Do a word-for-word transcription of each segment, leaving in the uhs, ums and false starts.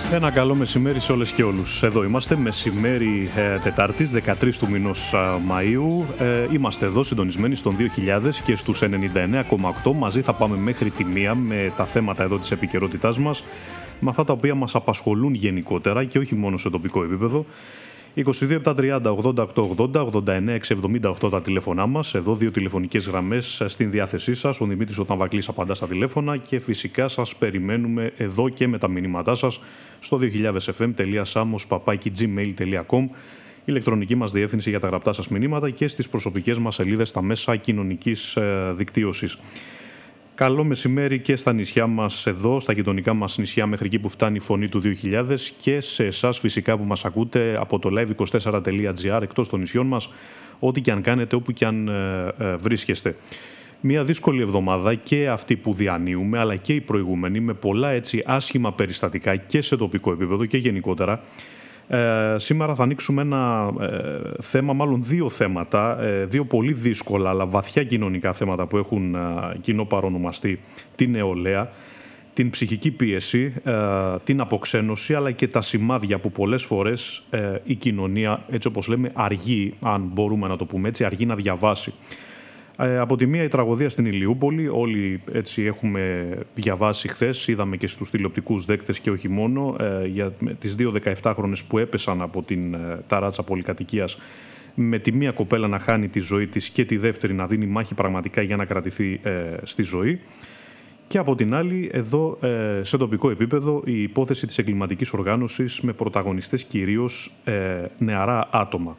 Ένα καλό μεσημέρι σε όλες και όλους. Εδώ είμαστε, μεσημέρι ε, Τετάρτης, δεκατρείς του μηνός ε, Μαΐου. Ε, είμαστε εδώ συντονισμένοι στον δύο χιλιάδες και στους ενενήντα εννέα κόμμα οκτώ. Μαζί θα πάμε μέχρι τη μία με τα θέματα εδώ της επικαιρότητάς μας, με αυτά τα οποία μας απασχολούν γενικότερα και όχι μόνο σε τοπικό επίπεδο. είκοσι δύο επτά τριάντα ογδόντα οκτώ ογδόντα, ογδόντα εννέα εξακόσια εβδομήντα οκτώ τα τηλέφωνά μας. Εδώ δύο τηλεφωνικές γραμμές στην διάθεσή σας. Ο Δημήτρης ο Ταμβακλής απαντά στα τηλέφωνα και φυσικά σας περιμένουμε εδώ και με τα μηνύματά σας στο δύο χιλιάδες εφ εμ τελεία samos παπάκι τζι μέιλ τελεία κομ, ηλεκτρονική μας διεύθυνση για τα γραπτά σας μηνύματα, και στις προσωπικές μας σελίδες στα μέσα κοινωνικής δικτύωσης. Καλό μεσημέρι και στα νησιά μας εδώ, στα γειτονικά μας νησιά, μέχρι εκεί που φτάνει η φωνή του δύο χιλιάδες, και σε εσάς φυσικά που μας ακούτε από το live είκοσι τέσσερα τελεία τζι άρ εκτός των νησιών μας, ό,τι και αν κάνετε, όπου και αν ε, ε, βρίσκεστε. Μια δύσκολη εβδομάδα και αυτή που διανύουμε, αλλά και η προηγούμενη, με πολλά έτσι άσχημα περιστατικά και σε τοπικό επίπεδο και γενικότερα. Ε, σήμερα θα ανοίξουμε ένα ε, θέμα, μάλλον δύο θέματα, ε, δύο πολύ δύσκολα αλλά βαθιά κοινωνικά θέματα που έχουν ε, κοινό παρονομαστή: την νεολαία, την ψυχική πίεση, ε, την αποξένωση, αλλά και τα σημάδια που πολλές φορές ε, η κοινωνία, έτσι όπως λέμε, αργεί, αν μπορούμε να το πούμε έτσι, αργεί να διαβάσει. Ε, από τη μία η τραγωδία στην Ηλιούπολη, όλοι έτσι έχουμε διαβάσει χθες, είδαμε και στους τηλεοπτικούς δέκτες και όχι μόνο, ε, για τις δύο δεκαεφτάχρονες που έπεσαν από την ε, ταράτσα πολυκατοικίας, με τη μία κοπέλα να χάνει τη ζωή της και τη δεύτερη να δίνει μάχη πραγματικά για να κρατηθεί ε, στη ζωή. Και από την άλλη, εδώ ε, σε τοπικό επίπεδο, η υπόθεση της εγκληματικής οργάνωσης με πρωταγωνιστές κυρίως ε, νεαρά άτομα.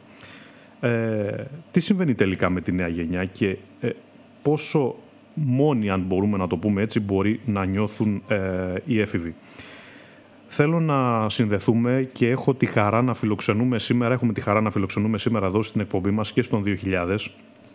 Ε, τι συμβαίνει τελικά με τη νέα γενιά και ε, πόσο μόνοι, αν μπορούμε να το πούμε έτσι, μπορεί να νιώθουν ε, οι έφηβοι. Θέλω να συνδεθούμε και έχω τη χαρά να φιλοξενούμε σήμερα, έχουμε τη χαρά να φιλοξενούμε σήμερα εδώ στην εκπομπή μας και στον δύο χιλιάδες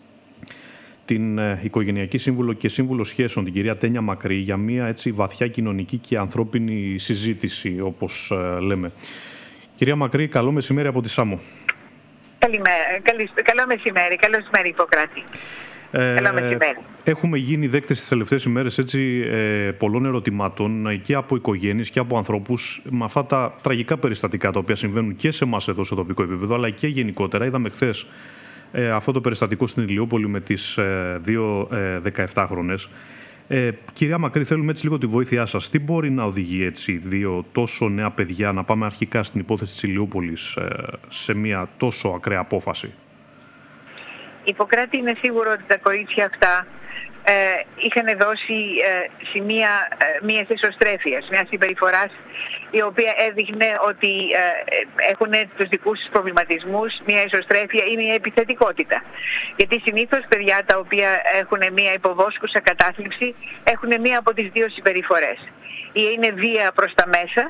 την ε, οικογενειακή σύμβουλο και σύμβουλο σχέσεων, την κυρία Τένια Μακρύ, για μια έτσι βαθιά κοινωνική και ανθρώπινη συζήτηση, όπως ε, λέμε. Κυρία Μακρύ, καλό μεσημέρι από τη Σάμο. Καλημέρα. Καλή, καλό μεσημέρι. Καλό μεσημέρι, Ιπποκράτη. Ε, καλό μεσημέρι. Έχουμε γίνει δέκτες τις τελευταίες ημέρες έτσι, ε, πολλών ερωτημάτων και από οικογένειες και από ανθρώπους με αυτά τα τραγικά περιστατικά τα οποία συμβαίνουν και σε εμάς εδώ σε τοπικό επίπεδο, αλλά και γενικότερα. Είδαμε χθες ε, αυτό το περιστατικό στην Ηλιούπολη με τις ε, δύο ε, δεκαεφτάχρονες. Ε, κυρία Μακρύ, θέλουμε έτσι λίγο τη βοήθειά σας. Τι μπορεί να οδηγεί έτσι δύο τόσο νέα παιδιά να πάμε αρχικά στην υπόθεση της Ηλιούπολης ε, σε μια τόσο ακραία απόφαση? Ιπποκράτη, είναι σίγουρο ότι τα κορίτσια αυτά ε, είχαν δώσει ε, σημεία ε, μιας εσωστρέφειας, μιας συμπεριφοράς η οποία έδειχνε ότι ε, έχουν τους δικούς τους προβληματισμούς, μια εσωστρέφεια ή μια επιθετικότητα. Γιατί συνήθως παιδιά τα οποία έχουν μια υποβόσκουσα κατάθλιψη έχουν μια από τις δύο συμπεριφορές. Ή είναι βία προς τα μέσα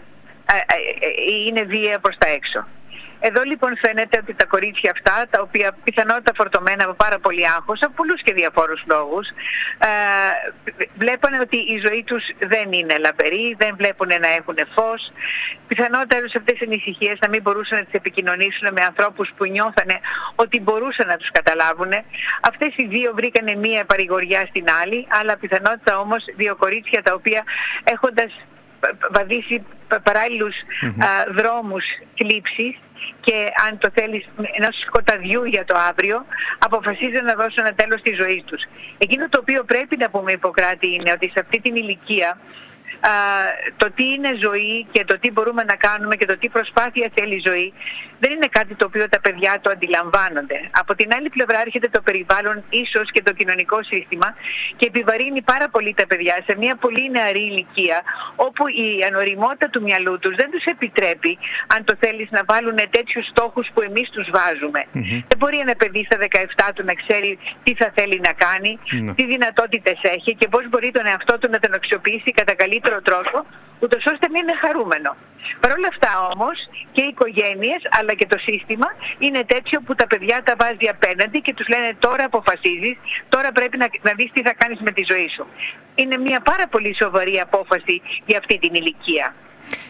ή είναι βία προς τα έξω. Εδώ λοιπόν φαίνεται ότι τα κορίτσια αυτά, τα οποία πιθανότατα φορτωμένα από πάρα πολύ άγχος, από πολλούς και διαφόρους λόγους, ε, βλέπανε ότι η ζωή τους δεν είναι λαμπερή, δεν βλέπουν να έχουν φως. Πιθανότατα σε αυτές τις ανησυχίες να μην μπορούσαν να τις επικοινωνήσουν με ανθρώπους που νιώθανε ότι μπορούσαν να τους καταλάβουν. Αυτές οι δύο βρήκανε μία παρηγοριά στην άλλη, αλλά πιθανότατα όμως δύο κορίτσια τα οποία, έχοντας βαδίσει παράλληλους mm-hmm. α, δρόμους θλίψης και, αν το θέλεις, ενός σκοταδιού για το αύριο, αποφασίζουν να δώσουν ένα τέλος στη ζωή τους. Εκείνο το οποίο πρέπει να πούμε, Ιπποκράτη, είναι ότι σε αυτή την ηλικία α, το τι είναι ζωή και το τι μπορούμε να κάνουμε και το τι προσπάθεια θέλει η ζωή δεν είναι κάτι το οποίο τα παιδιά το αντιλαμβάνονται. Από την άλλη πλευρά έρχεται το περιβάλλον, ίσως και το κοινωνικό σύστημα, και επιβαρύνει πάρα πολύ τα παιδιά σε μια πολύ νεαρή ηλικία, όπου η ανοριμότητα του μυαλού τους δεν τους επιτρέπει, αν το θέλεις, να βάλουν τέτοιους στόχους που εμείς τους βάζουμε. Mm-hmm. Δεν μπορεί ένα παιδί στα δεκαεπτά του να ξέρει τι θα θέλει να κάνει, mm-hmm. τι δυνατότητες έχει και πώς μπορεί τον εαυτό του να τον αξιοποιήσει κατά καλύτερο τρόπο, ούτως ώστε να είναι χαρούμενο. Παρ' όλα αυτά όμως και οι οικογένειες αλλά και το σύστημα είναι τέτοιο που τα παιδιά τα βάζει απέναντι και τους λένε τώρα αποφασίζεις, τώρα πρέπει να, να δεις τι θα κάνεις με τη ζωή σου. Είναι μια πάρα πολύ σοβαρή απόφαση για αυτή την ηλικία.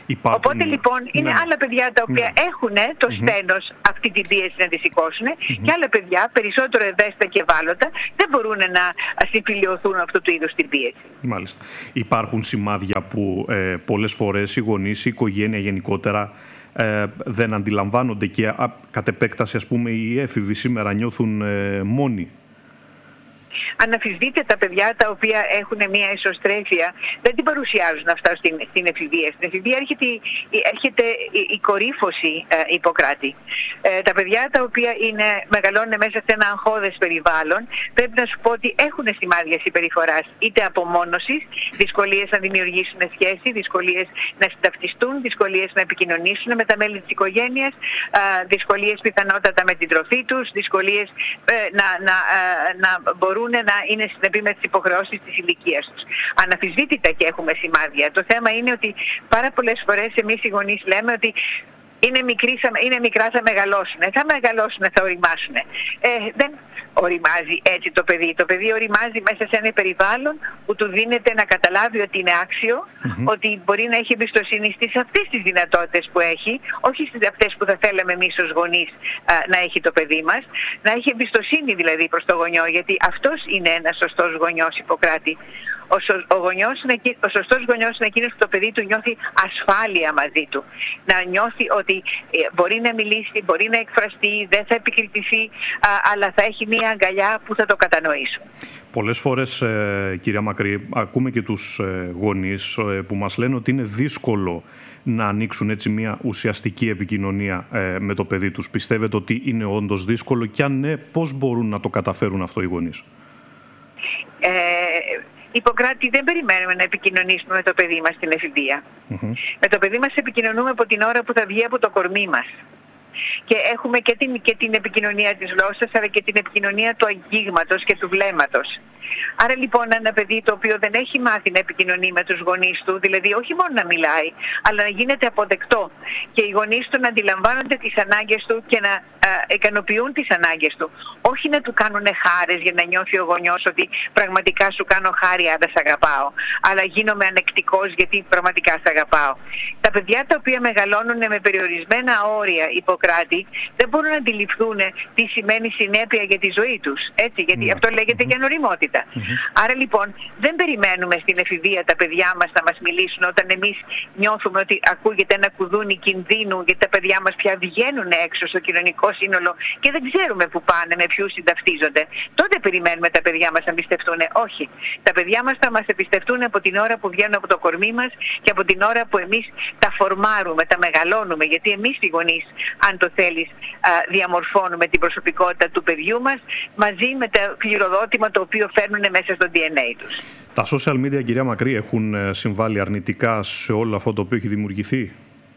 Υπάρχουν... Οπότε λοιπόν είναι ναι. άλλα παιδιά τα οποία ναι. έχουν το mm-hmm. στένος αυτή την πίεση να τη σηκώσουν mm-hmm. και άλλα παιδιά περισσότερο ευαίσθητα και ευάλωτα δεν μπορούν να συμφιλιωθούν αυτού του είδους την πίεση. Μάλιστα. Υπάρχουν σημάδια που ε, πολλές φορές οι γονείς, η οικογένεια γενικότερα ε, δεν αντιλαμβάνονται και α, κατ' επέκταση ας πούμε οι έφηβοι σήμερα νιώθουν ε, μόνοι? Αναμφισβήτητα τα παιδιά τα οποία έχουν μια ισοστρέφεια δεν την παρουσιάζουν αυτά στην, στην εφηβεία. Στην εφηβεία έρχεται, έρχεται η, η κορύφωση ε, Ιπποκράτη. Ε, τα παιδιά τα οποία είναι, μεγαλώνουν μέσα σε ένα αγχώδες περιβάλλον πρέπει να σου πω ότι έχουν σημάδια συμπεριφοράς είτε απομόνωσης, δυσκολίες να δημιουργήσουν σχέση, δυσκολίες να συνταυτιστούν, δυσκολίες να επικοινωνήσουν με τα μέλη της οικογένειας, ε, δυσκολίες πιθανότατα με την τροφή τους, δυσκολίες ε, να, να, ε, να μπορούν να είναι συνεπεί με τις υποχρεώσεις της ηλικίας τους. Αναμφισβήτητα και έχουμε σημάδια. Το θέμα είναι ότι πάρα πολλές φορές εμείς οι γονείς λέμε ότι είναι, μικροί, είναι μικρά, θα μεγαλώσουν. Θα μεγαλώσουν, θα οριμάσουν. Ε, δεν οριμάζει έτσι το παιδί. Το παιδί οριμάζει μέσα σε ένα περιβάλλον που του δίνεται να καταλάβει ότι είναι άξιο, mm-hmm. ότι μπορεί να έχει εμπιστοσύνη στις αυτές τις δυνατότητες που έχει, όχι στις αυτές που θα θέλαμε εμείς ως γονείς α, να έχει το παιδί μας, να έχει εμπιστοσύνη δηλαδή προς το γονιό, γιατί αυτός είναι ένας σωστός γονιός, Ιπποκράτη. Ο, σω, ο, γονιός είναι, ο σωστός γονιός είναι εκείνος που το παιδί του νιώθει ασφάλεια μαζί του. Να νιώθει ότι ε, μπορεί να μιλήσει, μπορεί να εκφραστεί, δεν θα επικριτηθεί, α, αλλά θα έχει μια αγκαλιά που θα το κατανοήσουν. Πολλές φορές, ε, κυρία Μακρύ, ακούμε και τους ε, γονείς ε, που μας λένε ότι είναι δύσκολο να ανοίξουν έτσι μια ουσιαστική επικοινωνία ε, με το παιδί τους. Πιστεύετε ότι είναι όντως δύσκολο και αν ναι, πώς μπορούν να το καταφέρουν αυτό οι γονείς? Ε, Ιπποκράτη, δεν περιμένουμε να επικοινωνήσουμε με το παιδί μας στην εφηβεία. Mm-hmm. Με το παιδί μας επικοινωνούμε από την ώρα που θα βγει από το κορμί μας. Και έχουμε και την, και την επικοινωνία της γλώσσας, αλλά και την επικοινωνία του αγγίγματος και του βλέμματος. Άρα λοιπόν ένα παιδί το οποίο δεν έχει μάθει να επικοινωνεί με τους γονείς του, δηλαδή όχι μόνο να μιλάει, αλλά να γίνεται αποδεκτό και οι γονείς του να αντιλαμβάνονται τις ανάγκες του και να α, ικανοποιούν τις ανάγκες του. Όχι να του κάνουν χάρες για να νιώθει ο γονιός ότι πραγματικά σου κάνω χάρη αν σ' αγαπάω, αλλά γίνομαι ανεκτικός γιατί πραγματικά σ' αγαπάω. Τα παιδιά τα οποία μεγαλώνουν με περιορισμένα όρια, Ιπποκράτη, δεν μπορούν να αντιληφθούν τι σημαίνει συνέπεια για τη ζωή τους. Έτσι, γιατί mm. αυτό λέγεται mm-hmm. και ανοριμότητα. Mm-hmm. Άρα λοιπόν δεν περιμένουμε στην εφηβεία τα παιδιά μας να μας μιλήσουν όταν εμείς νιώθουμε ότι ακούγεται ένα κουδούνι κινδύνου, γιατί τα παιδιά μας πια βγαίνουν έξω στο κοινωνικό σύνολο και δεν ξέρουμε που πάνε, με ποιους συνταυτίζονται. Τότε περιμένουμε τα παιδιά μας να εμπιστευτούν. Όχι. Τα παιδιά μας θα μας εμπιστευτούν από την ώρα που βγαίνουν από το κορμί μας και από την ώρα που εμείς τα φορμάρουμε, τα μεγαλώνουμε. Γιατί εμείς οι γονείς, αν το θέλεις, διαμορφώνουμε την προσωπικότητα του παιδιού μας μαζί με το κληροδότημα το οποίο φέρνουν μέσα στο ντι εν έι τους. Τα social media, κυρία Μακρύ, έχουν συμβάλει αρνητικά σε όλο αυτό το οποίο έχει δημιουργηθεί?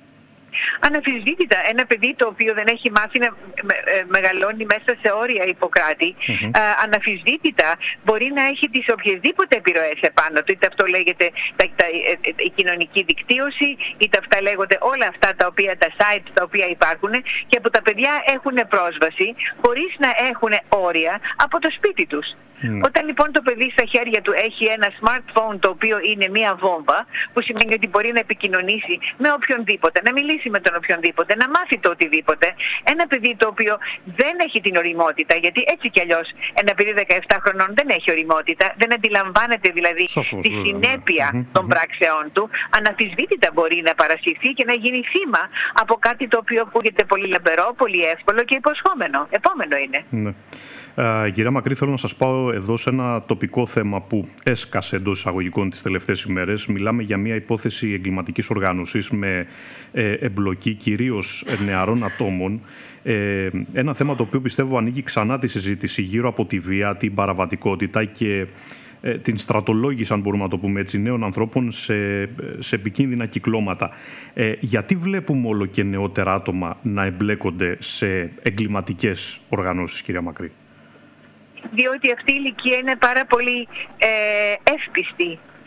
Αναμφισβήτητα, ένα παιδί το οποίο δεν έχει μάθει να μεγαλώνει μέσα σε όρια, Ιπποκράτη, mm-hmm. α, αναμφισβήτητα μπορεί να έχει τις οποιασδήποτε επιρροές επάνω του, είτε αυτό λέγεται τα, τα, η κοινωνική δικτύωση, είτε αυτά λέγονται όλα αυτά τα οποία, τα site τα οποία υπάρχουν και που τα παιδιά έχουν πρόσβαση χωρίς να έχουν όρια από το σπίτι τους. Mm. Όταν λοιπόν το παιδί στα χέρια του έχει ένα smartphone το οποίο είναι μία βόμβα, που σημαίνει ότι μπορεί να επικοινωνήσει με οποιονδήποτε, να μιλήσει με τον οποιονδήποτε, να μάθει το οτιδήποτε. Ένα παιδί το οποίο δεν έχει την οριμότητα, γιατί έτσι κι αλλιώς ένα παιδί δεκαεπτά χρονών δεν έχει οριμότητα, δεν αντιλαμβάνεται δηλαδή Σαφώς, τη συνέπεια mm-hmm. των πράξεών του, αναμφισβήτητα μπορεί να παρασυρθεί και να γίνει θύμα από κάτι το οποίο ακούγεται πολύ λαμπερό, πολύ εύκολο και υποσχόμενο. Επόμενο είναι. Ναι. Uh, κυρία Μακρύ, θέλω να σας πάω εδώ σε ένα τοπικό θέμα που έσκασε εντός εισαγωγικών τις τελευταίες ημέρες. Μιλάμε για μια υπόθεση εγκληματικής οργάνωσης με ε, εμπλοκή κυρίως νεαρών ατόμων. Ε, ένα θέμα το οποίο πιστεύω ανοίγει ξανά τη συζήτηση γύρω από τη βία, την παραβατικότητα και ε, την στρατολόγηση, αν μπορούμε να το πούμε έτσι, νέων ανθρώπων σε, σε επικίνδυνα κυκλώματα. Ε, γιατί βλέπουμε όλο και νεότερα άτομα να εμπλέκονται σε εγκληματικές οργανώσεις, κυρία Μακρύ? Διότι αυτή η ηλικία είναι πάρα πολύ ε, εύπιστη,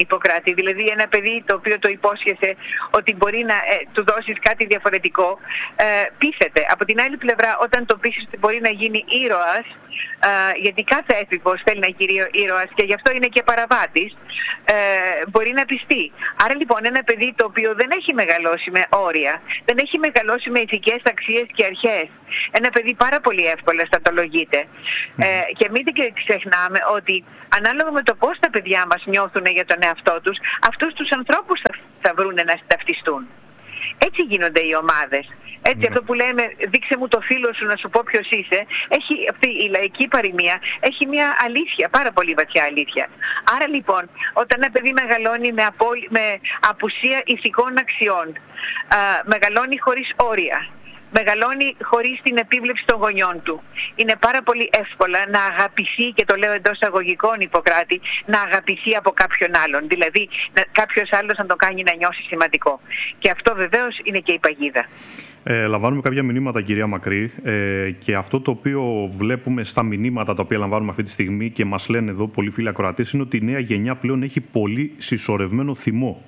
Ιπποκράτη. Δηλαδή ένα παιδί το οποίο το υπόσχεσαι ότι μπορεί να ε, του δώσεις κάτι διαφορετικό, ε, πείθεται. Από την άλλη πλευρά, όταν το πείσεις ότι μπορεί να γίνει ήρωας, ε, γιατί κάθε έφηβος θέλει να γίνει ήρωας και γι' αυτό είναι και παραβάτης, ε, μπορεί να πιστεί. Άρα λοιπόν ένα παιδί το οποίο δεν έχει μεγαλώσει με όρια, δεν έχει μεγαλώσει με ηθικές αξίες και αρχές, ένα παιδί πάρα πολύ εύκολα στατολογείται. Mm. Ε, και μην και ξεχνάμε ότι ανάλογα με το πώς τα παιδιά μας νιώθουν για τον εαυτό τους, αυτούς τους ανθρώπους θα, θα βρουν να ταυτιστούν. Έτσι γίνονται οι ομάδες. Έτσι, mm. αυτό που λέμε, δείξε μου το φίλο σου να σου πω ποιος είσαι, έχει αυτή η λαϊκή παροιμία, έχει μια αλήθεια, πάρα πολύ βαθιά αλήθεια. Άρα λοιπόν, όταν ένα παιδί μεγαλώνει με, απόλυ... με απουσία ηθικών αξιών, α, μεγαλώνει χωρίς όρια, μεγαλώνει χωρίς την επίβλεψη των γονιών του, είναι πάρα πολύ εύκολα να αγαπηθεί, και το λέω εντός αγωγικών, Ιπποκράτη, να αγαπηθεί από κάποιον άλλον. Δηλαδή να, κάποιος άλλος να τον κάνει να νιώσει σημαντικό. Και αυτό βεβαίως είναι και η παγίδα. Ε, λαμβάνουμε κάποια μηνύματα, κυρία Μακρύ, ε, και αυτό το οποίο βλέπουμε στα μηνύματα τα οποία λαμβάνουμε αυτή τη στιγμή και μας λένε εδώ πολλοί φίλοι ακροατές είναι ότι η νέα γενιά πλέον έχει πολύ συσσωρευμένο θυμό.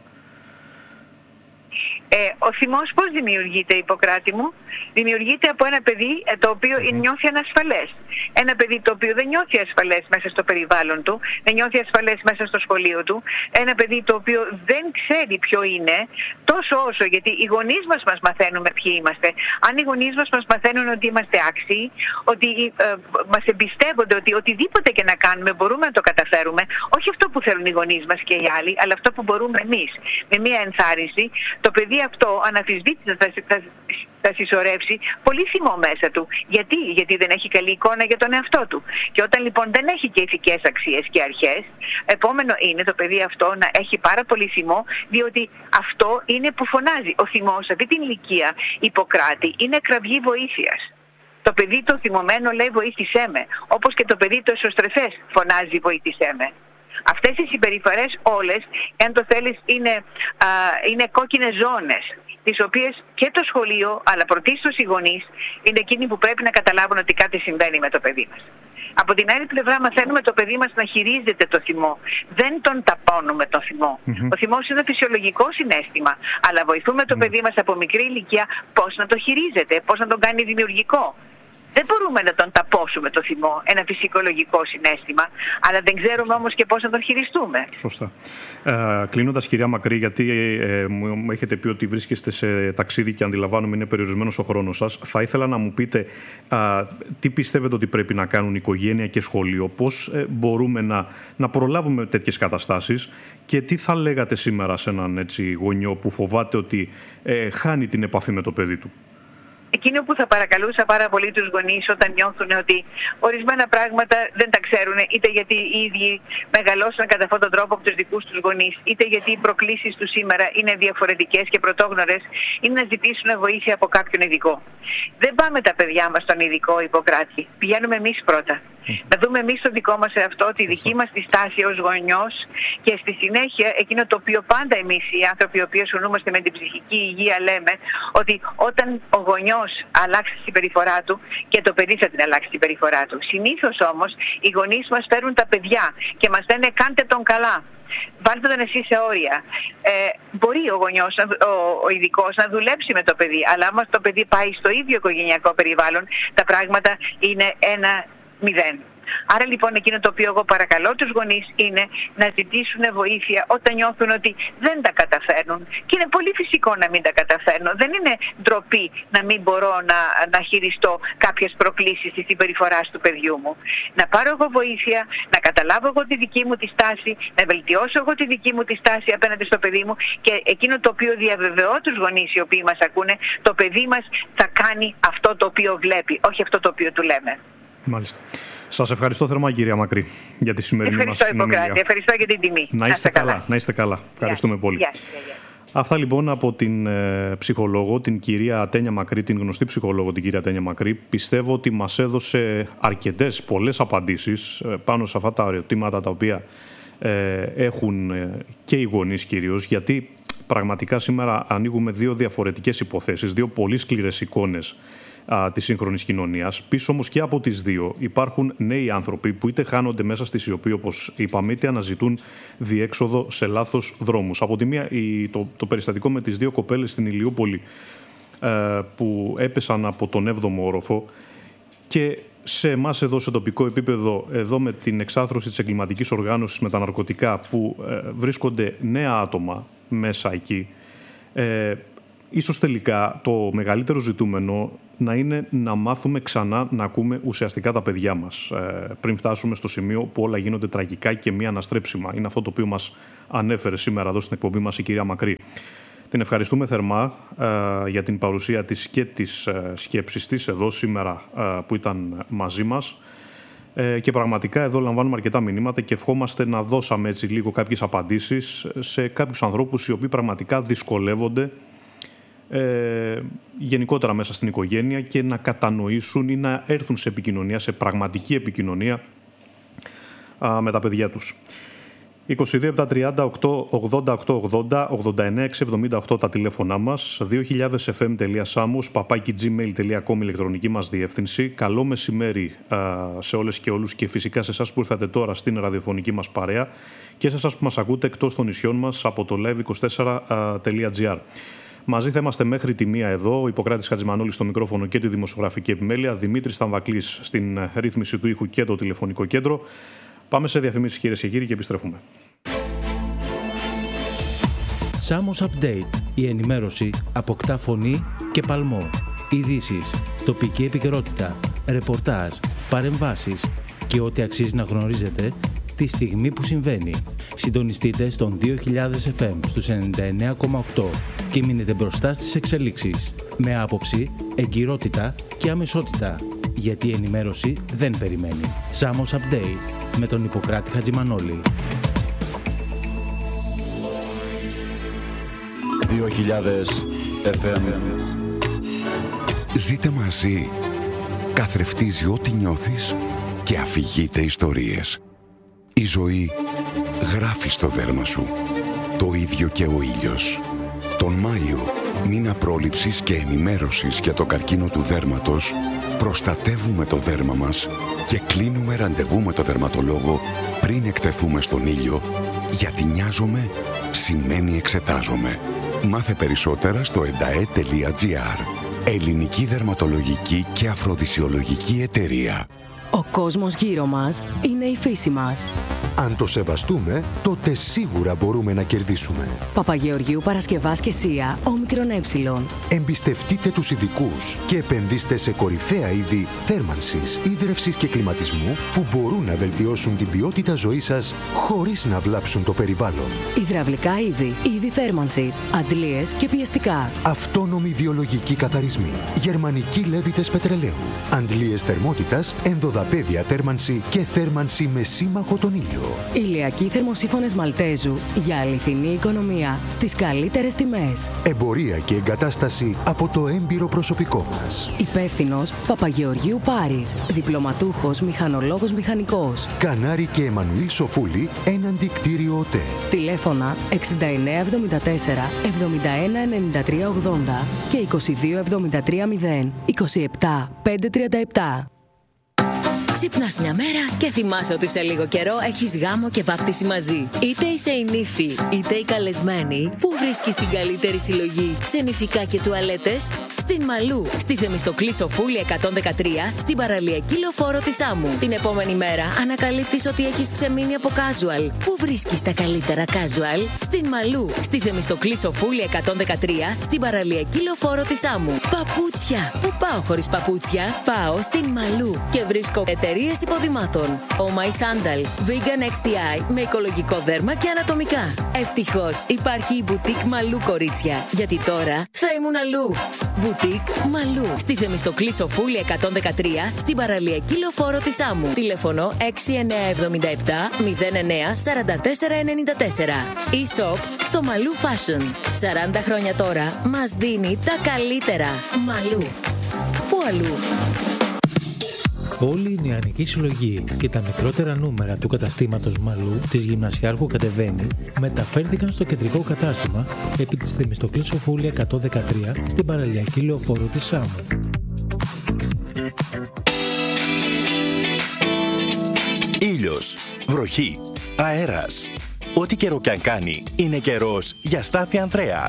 Ε, ο θυμός πώς δημιουργείται, Ιπποκράτη μου? Δημιουργείται από ένα παιδί ε, το οποίο mm-hmm. νιώθει ανασφαλές. Ένα παιδί το οποίο δεν νιώθει ασφαλές μέσα στο περιβάλλον του, δεν νιώθει ασφαλές μέσα στο σχολείο του. Ένα παιδί το οποίο δεν ξέρει ποιο είναι, τόσο όσο, γιατί οι γονείς μας μας μαθαίνουν ποιοι είμαστε. Αν οι γονείς μας μας μαθαίνουν ότι είμαστε άξιοι, ότι ε, μας εμπιστεύονται ότι οτιδήποτε και να κάνουμε μπορούμε να το καταφέρουμε, όχι αυτό που θέλουν οι γονείς μας και οι άλλοι, αλλά αυτό που μπορούμε εμείς. Με μία ενθάρρυνση, το παιδί αυτό αναμφισβήτητα θα, θα, θα συσσωρεύσει πολύ θυμό μέσα του. Γιατί? Γιατί δεν έχει καλή εικόνα για τον εαυτό του. Και όταν λοιπόν δεν έχει και ηθικές αξίες και αρχές, επόμενο είναι το παιδί αυτό να έχει πάρα πολύ θυμό, διότι αυτό είναι που φωνάζει. Ο θυμός, αυτή την ηλικία, Ιπποκράτη, είναι κραυγή βοήθειας. Το παιδί το θυμωμένο λέει βοήθησέ με, όπως και το παιδί το εσωστρεφές φωνάζει βοήθησέ με. Αυτές οι συμπεριφορές όλες, αν το θέλεις, είναι, α, είναι κόκκινες ζώνες, τις οποίες και το σχολείο, αλλά πρωτίστως οι γονείς, είναι εκείνοι που πρέπει να καταλάβουν ότι κάτι συμβαίνει με το παιδί μας. Από την άλλη πλευρά μαθαίνουμε το παιδί μας να χειρίζεται το θυμό. Δεν τον ταπώνουμε το θυμό. Mm-hmm. Ο θυμός είναι φυσιολογικό συναίσθημα, αλλά βοηθούμε το mm-hmm. παιδί μας από μικρή ηλικία πώς να το χειρίζεται, πώς να τον κάνει δημιουργικό. Δεν μπορούμε να τον ταπώσουμε το θυμό, ένα φυσιολογικό συναίσθημα, αλλά δεν ξέρουμε όμως και πώς να τον χειριστούμε. Σωστά. Ε, κλείνοντας, κυρία Μακρύ, γιατί ε, μου έχετε πει ότι βρίσκεστε σε ταξίδι και αντιλαμβάνομαι είναι περιορισμένος ο χρόνος σας, θα ήθελα να μου πείτε α, τι πιστεύετε ότι πρέπει να κάνουν η οικογένεια και σχολείο, πώς ε, μπορούμε να, να προλάβουμε τέτοιες καταστάσεις και τι θα λέγατε σήμερα σε έναν έτσι, γονιό που φοβάται ότι ε, χάνει την επαφή με το παιδί του? Εκείνο που θα παρακαλούσα πάρα πολύ τους γονείς όταν νιώθουν ότι ορισμένα πράγματα δεν τα ξέρουν, είτε γιατί οι ίδιοι μεγαλώσαν κατά αυτόν τον τρόπο από τους δικούς τους γονείς, είτε γιατί οι προκλήσεις τους σήμερα είναι διαφορετικές και πρωτόγνωρες, είναι να ζητήσουν βοήθεια από κάποιον ειδικό. Δεν πάμε τα παιδιά μας στον ειδικό, Ιπποκράτη. Πηγαίνουμε εμείς πρώτα. Να δούμε εμείς το δικό μας εαυτό, τη δική μας τη στάση ως γονιός και στη συνέχεια εκείνο το οποίο πάντα εμείς οι άνθρωποι οι οποίοι ασχολούμαστε με την ψυχική υγεία λέμε ότι όταν ο γονιός αλλάξει τη συμπεριφορά του και το παιδί θα την αλλάξει τη συμπεριφορά του. Συνήθως όμως οι γονείς μας φέρουν τα παιδιά και μας λένε κάντε τον καλά. Βάλτε τον εσείς σε όρια. Ε, μπορεί ο γονιός, ο, ο ειδικός να δουλέψει με το παιδί, αλλά άμα το παιδί πάει στο ίδιο οικογενειακό περιβάλλον, τα πράγματα είναι ένα μηδέν. Άρα λοιπόν εκείνο το οποίο εγώ παρακαλώ τους γονείς είναι να ζητήσουν βοήθεια όταν νιώθουν ότι δεν τα καταφέρνουν. Και είναι πολύ φυσικό να μην τα καταφέρνω. Δεν είναι ντροπή να μην μπορώ να, να χειριστώ κάποιες προκλήσεις της συμπεριφοράς του παιδιού μου. Να πάρω εγώ βοήθεια, να καταλάβω εγώ τη δική μου τη στάση, να βελτιώσω εγώ τη δική μου τη στάση απέναντι στο παιδί μου και εκείνο το οποίο διαβεβαιώ τους γονείς οι οποίοι μας ακούνε, το παιδί μας θα κάνει αυτό το οποίο βλέπει, όχι αυτό το οποίο του λέμε. Μάλιστα. Σας ευχαριστώ θερμά, κυρία Μακρύ, για τη σημερινή ευχαριστώ, μας συνομιλία. Ιπποκράτη. Ευχαριστώ για την τιμή. Να είστε καλά. καλά. Να είστε καλά. Ευχαριστούμε yeah. πολύ. Yeah. Yeah. Yeah. Αυτά λοιπόν από την ε, ψυχολόγο, την κυρία Τένια Μακρύ, την γνωστή ψυχολόγο, την κυρία Τένια Μακρύ. Πιστεύω ότι μας έδωσε αρκετές, πολλές απαντήσεις ε, πάνω σε αυτά τα ερωτήματα τα οποία ε, έχουν ε, και οι γονείς κυρίως, γιατί πραγματικά σήμερα ανοίγουμε δύο διαφορετικές υποθέσεις, δύο πολύ σκληρές εικόνες α, της σύγχρονης κοινωνίας. Πίσω όμως και από τις δύο υπάρχουν νέοι άνθρωποι που είτε χάνονται μέσα στη σιωπή, όπως είπαμε, είτε αναζητούν διέξοδο σε λάθος δρόμους. Από τη μία, το, το περιστατικό με τις δύο κοπέλες στην Ηλιούπολη ε, που έπεσαν από τον έβδομο όροφο, και σε εμάς εδώ σε τοπικό επίπεδο, εδώ με την εξάθρωση της εγκληματικής οργάνωσης με τα ναρκωτικά, που ε, βρίσκονται νέα άτομα μέσα εκεί. Ε, ίσως τελικά το μεγαλύτερο ζητούμενο να είναι να μάθουμε ξανά να ακούμε ουσιαστικά τα παιδιά μας, ε, πριν φτάσουμε στο σημείο που όλα γίνονται τραγικά και μη αναστρέψιμα. Είναι αυτό το οποίο μας ανέφερε σήμερα εδώ στην εκπομπή μας η κυρία Μακρύ. Την ευχαριστούμε θερμά ε, για την παρουσία της και της ε, σκέψης της εδώ σήμερα ε, που ήταν μαζί μας. Ε, και πραγματικά εδώ λαμβάνουμε αρκετά μηνύματα και ευχόμαστε να δώσαμε έτσι λίγο κάποιες απαντήσεις σε κάποιους ανθρώπους οι οποίοι πραγματικά δυσκολεύονται ε, γενικότερα μέσα στην οικογένεια και να κατανοήσουν ή να έρθουν σε επικοινωνία, σε πραγματική επικοινωνία α, με τα παιδιά τους. είκοσι δύο επτακόσια τριάντα οκτώ ογδόντα οκτώ ογδόντα ογδόντα εννέα εξακόσια εβδομήντα οκτώ τα τηλέφωνά μας, δύο χιλιάδες εφ εμ τελεία samos παπάκι τζι μέιλ τελεία κομ ηλεκτρονική μας διεύθυνση. Καλό μεσημέρι α, σε όλες και όλους και φυσικά σε εσάς που ήρθατε τώρα στην ραδιοφωνική μας παρέα και σε εσάς που μας ακούτε εκτός των νησιών μας από το live είκοσι τέσσερα τελεία τζι άρ. Μαζί θα είμαστε μέχρι τη μία εδώ, ο Ιπποκράτης Χατζημανόλης στο μικρόφωνο και τη δημοσιογραφική επιμέλεια, Δημήτρης Σταμβακλής στην ρύθμιση του ήχου και το τηλεφωνικό κέντρο. Πάμε σε διαφημίσεις, κυρίες και κύριοι, και επιστρέφουμε. Samos Update. Η ενημέρωση αποκτά φωνή και παλμό. Ειδήσεις, τοπική επικαιρότητα, ρεπορτάζ, παρεμβάσεις και ό,τι αξίζει να γνωρίζετε τη στιγμή που συμβαίνει. Συντονιστείτε στον δύο χιλιάδες εφ εμ στους ενενήντα εννέα κόμμα οκτώ και μείνετε μπροστά στις εξελίξεις. Με άποψη, εγκυρότητα και αμεσότητα. Γιατί η ενημέρωση δεν περιμένει. Samos Update με τον Ιπποκράτη Χατζημανόλη. δύο χιλιάδες εφ εμ. Ζείτε μαζί. Καθρεφτίζει ό,τι νιώθεις και αφηγείται ιστορίες. Η ζωή γράφει στο δέρμα σου. Το ίδιο και ο ήλιος. Τον Μάιο, μήνα πρόληψης και ενημέρωσης για το καρκίνο του δέρματος, προστατεύουμε το δέρμα μας και κλείνουμε ραντεβού με το δερματολόγο πριν εκτεθούμε στον ήλιο, γιατί νοιάζομαι σημαίνει εξετάζομαι. Μάθε περισσότερα στο εντα-ε τελεία τζι άρ. Ελληνική δερματολογική και αφροδισιολογική εταιρεία. Ο κόσμος γύρω μας είναι η φύση μας. Αν το σεβαστούμε, τότε σίγουρα μπορούμε να κερδίσουμε. Παπαγεωργίου Παρασκευάσκεσία, όμικρον ε. Εμπιστευτείτε τους ειδικούς και επενδύστε σε κορυφαία είδη θέρμανσης, ίδρευσης και κλιματισμού που μπορούν να βελτιώσουν την ποιότητα ζωής σας χωρίς να βλάψουν το περιβάλλον. Υδραυλικά είδη, είδη θέρμανσης, αντλίες και πιεστικά. Αυτόνομοι βιολογικοί καθαρισμοί, γερμανικοί λέβητες πετρελαίου, αντλίες θερμότητας, ενδοδαπέδια θέρμανση και θέρμανση με σύμμαχο τον ήλιο. Ηλιακοί θερμοσύφωνες Μαλτέζου για αληθινή οικονομία στις καλύτερες τιμές. Εμπορία και εγκατάσταση από το έμπειρο προσωπικό μας. Υπεύθυνος Παπαγεωργίου Πάρης. Διπλωματούχος μηχανολόγος μηχανικός. Κανάρη και Εμμανουήλ Σοφούλη, έναντι κτίριο ΟΤΕ. Τηλέφωνα εξήντα εννέα εβδομήντα τέσσερα εβδομήντα ένα ενενήντα τρία ογδόντα και είκοσι δύο εβδομήντα τρία μηδέν είκοσι επτά πεντακόσια τριάντα επτά. Ξυπνάς μια μέρα και θυμάσαι ότι σε λίγο καιρό έχεις γάμο και βάπτιση μαζί. Είτε είσαι η νύφη, είτε η καλεσμένη, πού βρίσκεις την καλύτερη συλλογή σε νηφικά και τουαλέτες? Στην Μαλού, στη Θεμιστοκλή Σοφούλη εκατόν δεκατρία, στην παραλιακή λεωφόρο της Άμμου. Την επόμενη μέρα ανακαλύπτεις ότι έχεις ξεμείνει από casual. Πού βρίσκεις τα καλύτερα casual? Στην Μαλού, στη Θεμιστοκλή Σοφούλη εκατόν δεκατρία, στην παραλιακή λεωφόρο της Άμμου. Παπούτσια! Πού πάω χωρίς παπούτσια? Πάω στην Μαλού και βρίσκω εταιρείες υποδημάτων. Oh My Sandals, Vegan εξ τι άι με οικολογικό δέρμα και ανατομικά. Ευτυχώς υπάρχει η Boutique Μαλού, κορίτσια, γιατί τώρα θα ήμουν αλλού. Boutique Μαλού, στη Θεμιστοκλή Σοφούλη εκατόν δεκατρία, στην παραλιακή λεωφόρο της Άμμου. Τηλέφωνο έξι εννέα εβδομήντα επτά μηδέν εννέα σαράντα τέσσερα ενενήντα τέσσερα. E-shop στο Μαλού Fashion. σαράντα χρόνια τώρα μας δίνει τα καλύτερα. Μαλού. Πού αλλού? Όλη η νεανική συλλογή και τα μικρότερα νούμερα του καταστήματος Μαλού της Γυμνασιάρχου Κατεβαίνη μεταφέρθηκαν στο κεντρικό κατάστημα επί της Θεμιστοκλής Σοφούλη εκατόν δεκατρία στην παραλιακή λεωφόρο της Άμμου. Ήλιος, βροχή, αέρας. Ό,τι καιρό κι αν κάνει, είναι καιρός για Στάθη Ανδρέα.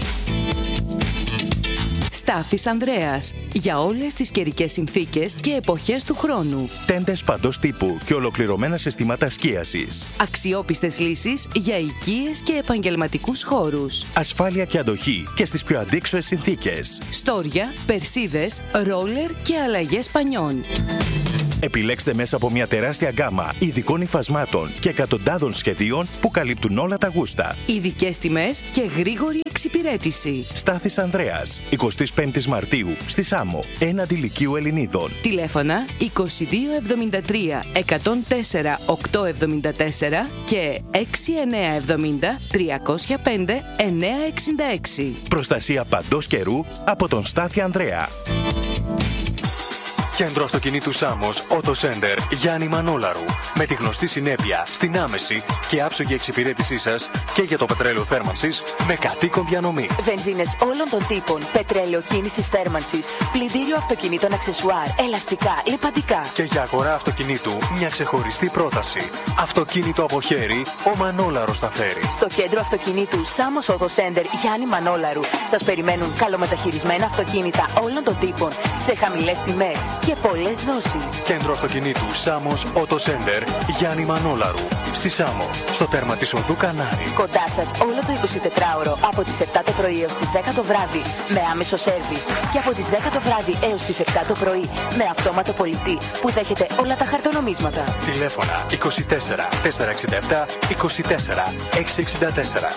Στάθης Ανδρέας. Για όλες τις καιρικές συνθήκες και εποχές του χρόνου. Τέντες παντός τύπου και ολοκληρωμένα συστήματα σκίασης. Αξιόπιστες λύσεις για οικίες και επαγγελματικούς χώρους. Ασφάλεια και αντοχή και στις πιο αντίξωες συνθήκες. Στόρια, περσίδες, ρόλερ και αλλαγές πανιών. Επιλέξτε μέσα από μια τεράστια γκάμα ειδικών υφασμάτων και εκατοντάδων σχεδίων που καλύπτουν όλα τα γούστα. Ειδικές τιμές και γρήγορη εξυπηρέτηση. Στάθης Ανδρέας, εικοστή πέμπτη Μαρτίου, στη Σάμο, έναντι Λυκείου Ελληνίδων. Τηλέφωνα είκοσι δύο εβδομήντα τρία εκατόν τέσσερα οκτακόσια εβδομήντα τέσσερα και έξι εννιά εβδομήντα τριακόσια πέντε εννιακόσια εξήντα έξι. Προστασία παντός καιρού από τον Στάθη Ανδρέα. Κέντρο αυτοκινήτου Σάμος Auto Center Γιάννη Μανόλαρου. Με τη γνωστή συνέπεια στην άμεση και άψογη εξυπηρέτησή σας και για το πετρέλαιο θέρμανσης με κατοίκον διανομή. Βενζίνες όλων των τύπων, πετρέλαιο κίνησης θέρμανσης, πλυντήριο αυτοκινήτων αξεσουάρ, ελαστικά, λιπαντικά. Και για αγορά αυτοκινήτου μια ξεχωριστή πρόταση. Αυτοκίνητο από χέρι, ο Μανόλαρος τα φέρει. Στο κέντρο αυτοκινήτου Σάμος Auto Center Γιάννη Μανόλαρου σας περιμένουν καλομεταχειρισμένα αυτοκίνητα όλων των τύπων σε χαμηλές τιμές και πολλές δόσεις. Κέντρο αυτοκινήτου Σάμος Auto Center Γιάννη Μανόλαρου. Στη Σάμο, στο τέρμα της οδού Κανάρη. Κοντά σας όλο το εικοσιτετράωρο από τις επτά το πρωί έως τις δέκα το βράδυ με άμεσο σέρβις και από τις δέκα το βράδυ έως τις επτά το πρωί με αυτόματο πολιτή που δέχεται όλα τα χαρτονομίσματα. Τηλέφωνα είκοσι τέσσερα τετρακόσια εξήντα επτά είκοσι τέσσερα εξακόσια εξήντα τέσσερα.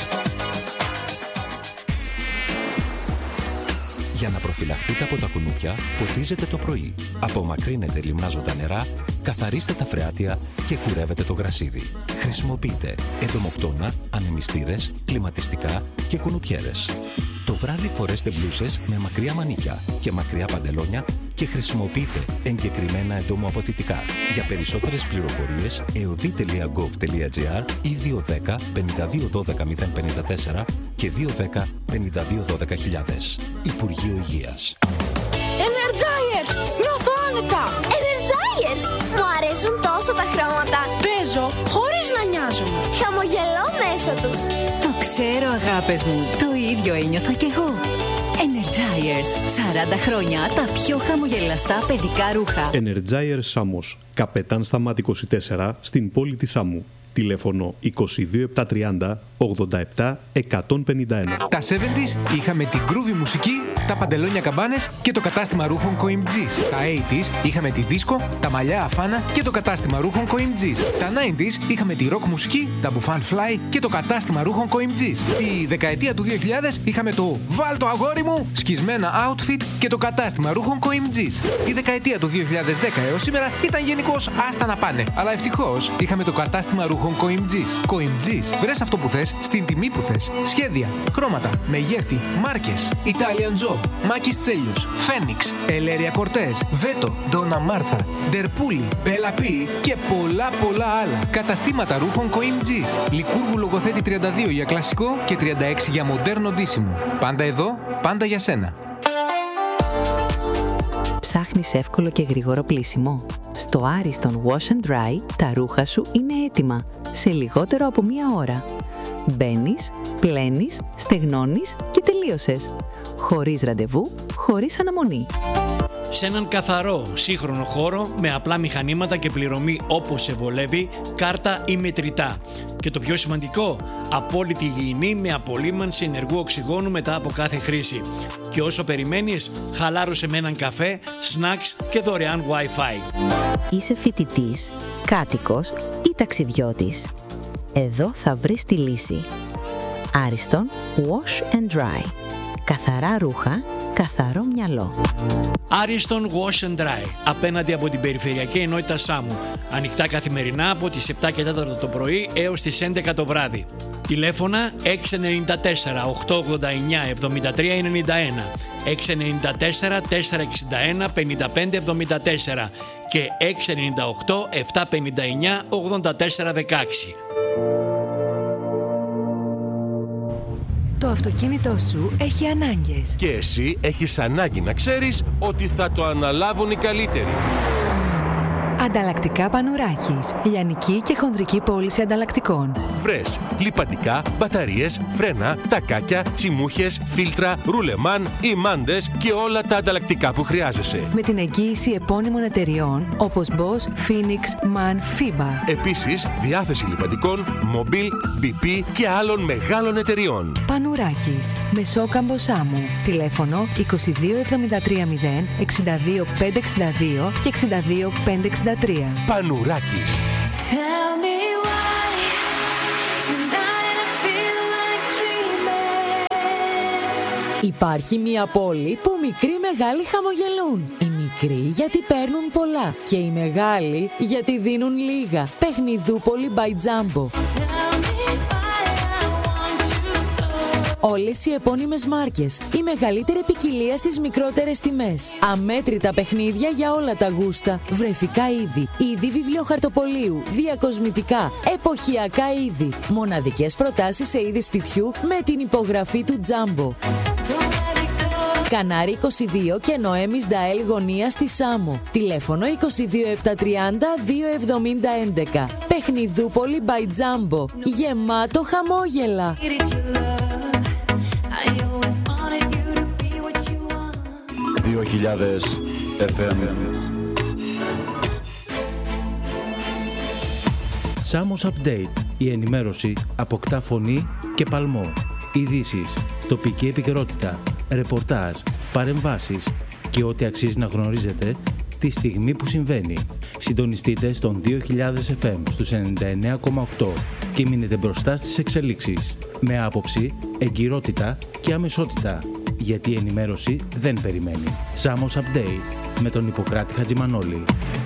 Για να προφυλαχτείτε από τα κουνούπια, ποτίζετε το πρωί. Απομακρύνετε λιμνάζοντα νερά, καθαρίστε τα φρεάτια και κουρεύετε το γρασίδι. Χρησιμοποιείτε εντομοκτώνα, ανεμιστήρες, κλιματιστικά και κουνουπιέρες. Το βράδυ φορέστε μπλούσες με μακριά μανίκια και μακριά παντελόνια και χρησιμοποιείτε εγκεκριμένα εντομοαποθητικά. Για περισσότερες πληροφορίες εωδή τελεία γκοβ τελεία τζι άρ ή δύο ένα μηδέν πέντε δύο ένα δύο μηδέν πέντε τέσσερα και δύο ένα μηδέν πέντε δύο ένα δύο χιλιάδες. Υπουργείο Υγείας. Energizers! Νιώθω άνετα! Energizers! Μου αρέσουν τόσο τα χρώματα. Παίζω χωρίς να νοιάζομαι. Χαμογελώ μέσα τους. Το ξέρω, αγάπες μου. Το ίδιο ένιωθα κι εγώ. Energizers. σαράντα χρόνια τα πιο χαμογελαστά παιδικά ρούχα. Energizers Σάμος. Καπετάν Σταμάτη είκοσι τέσσερα στην πόλη της Σάμου. Τηλέφωνο είκοσι δύο επτακόσια τριάντα ογδόντα επτά εκατόν πενήντα ένα. Τα εβδομήντα είχαμε την groovy μουσική, τα παντελόνια καμπάνες και το κατάστημα ρούχων Coimgis. Τα ογδόντα είχαμε τη δίσκο, τα μαλλιά αφάνα και το κατάστημα ρούχων Coimgis. Τα ενενήντα είχαμε τη rock μουσική, τα μπουφάν fly και το κατάστημα ρούχων Coimgis. Τη δεκαετία του δύο χιλιάδες είχαμε το «Βάλ το αγόρι μου» σκισμένα outfit και το κατάστημα ρούχων Coimgis. Η δεκαετία του δύο χιλιάδες δέκα έως σήμερα ήταν γενικώς άστα να πάνε. Αλλά ευτυχώς είχαμε το κατάστημα ρούχων Coimgis. Coimgis. Βρες αυτό που θες, στην τιμή που θες. Σχέδια, χρώματα, μεγέθη, μάρκες. Italian Job, Μάκης Τσέλιος, Φένιξ, Ελέρια Κορτές, Βέτο, Ντόνα Μάρθα, Ντερπούλη, Μπελαπή και πολλά πολλά άλλα. Καταστήματα ρούχων Coimgis. Λικούργου Λογοθέτη τριάντα δύο για κλασικό και τριάντα έξι για μοντέρνο ντύσιμο. Πάντα εδώ, πάντα για σένα. Ψάχνεις εύκολο και γρήγορο πλύσιμο? Στο Άριστον Wash and Dry τα ρούχα σου είναι έτοιμα σε λιγότερο από μία ώρα. Μπαίνεις, πλένεις, στεγνώνεις και τελείωσες. Χωρίς ραντεβού, χωρίς αναμονή. Σε έναν καθαρό, σύγχρονο χώρο με απλά μηχανήματα και πληρωμή όπως σε βολεύει, κάρτα ή μετρητά. Και το πιο σημαντικό, απόλυτη υγιεινή με απολύμανση ενεργού οξυγόνου μετά από κάθε χρήση. Και όσο περιμένεις, χαλάρωσε με έναν καφέ, snacks και δωρεάν Wi-Fi. Είσαι φοιτητής, κάτοικος ή ταξιδιώτης? Εδώ θα βρεις τη λύση. Άριστον Wash and Dry. Καθαρά ρούχα, καθαρό μυαλό. Άριστον Wash and Dry, απέναντι από την Περιφερειακή Ενότητα Σάμου. Ανοιχτά καθημερινά από τις επτά και τέσσερα το πρωί έως τις έντεκα το βράδυ. Τηλέφωνα έξι εννιά τέσσερα οκτακόσια ογδόντα εννιά εβδομήντα τρία ενενήντα ένα, έξι εννιά τέσσερα τετρακόσια εξήντα ένα πενήντα πέντε εβδομήντα τέσσερα και έξι εννιά οκτώ επτακόσια πενήντα εννιά ογδόντα τέσσερα δεκαέξι. Το αυτοκίνητό σου έχει ανάγκες. Και εσύ έχεις ανάγκη να ξέρεις ότι θα το αναλάβουν οι καλύτεροι. Ανταλλακτικά Πανουράκης. Λιανική και χονδρική πώληση ανταλλακτικών. Βρες λιπαντικά, μπαταρίες, φρένα, τακάκια, τσιμούχες, φίλτρα, ρουλεμάν, ημάντες και όλα τα ανταλλακτικά που χρειάζεσαι. Με την εγγύηση επώνυμων εταιριών όπως Bosch, Phoenix, MAN, FIBA. Επίσης, διάθεση λιπαντικών, Mobil, μπι πι και άλλων μεγάλων εταιριών. Πανουράκης. Μεσόκαμπο Σάμου. Τηλέφωνο είκοσι δύο εβδομήντα τρία μηδέν εξήντα δύο πεντακόσια εξήντα δύο και εξήντα δύο πεντακόσια εξήντα τρία. Πανουράκης. Υπάρχει μια πόλη που μικροί μεγάλοι χαμογελούν. Οι μικροί γιατί παίρνουν πολλά και οι μεγάλοι γιατί δίνουν λίγα. Παιχνιδούπολη by Jumbo. Όλες οι επώνυμες μάρκες, η μεγαλύτερη ποικιλία στις μικρότερες τιμές. Αμέτρητα παιχνίδια για όλα τα γούστα. Βρεφικά είδη, είδη βιβλιοχαρτοπολίου, διακοσμητικά, εποχιακά είδη. Μοναδικές προτάσεις σε είδη σπιτιού με την υπογραφή του Jumbo. Κανάρι είκοσι δύο και Νοέμις Νταέλ γωνία στη Σάμο. Τηλέφωνο είκοσι δύο επτακόσια τριάντα δύο εβδομήντα έντεκα. Παιχνιδούπολη by Jumbo. Γεμάτο χαμόγελα. δύο χιλιάδες εφ εμ. Samos Update. Η ενημέρωση αποκτά φωνή και παλμό. Ειδήσεις, τοπική επικαιρότητα, ρεπορτάζ, παρεμβάσεις και ό,τι αξίζει να γνωρίζετε τη στιγμή που συμβαίνει. Συντονιστείτε στον δύο χιλιάδες εφ εμ στους ενενήντα εννέα κόμμα οκτώ και μείνετε μπροστά στις εξελίξεις. Με άποψη, εγκυρότητα και αμεσότητα. Γιατί η ενημέρωση δεν περιμένει. Samos Update με τον Ιπποκράτη Χατζημανόλη.